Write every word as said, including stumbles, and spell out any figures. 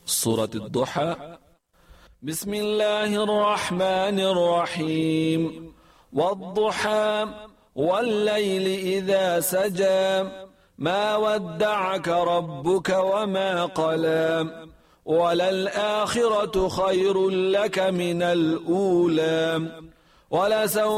سورة الضحى. بسم الله الرحمن الرحيم. والضحى والليل إذا سجى ما ودعك ربك وما قلى وللآخرة خير لك من الأولى ولسوف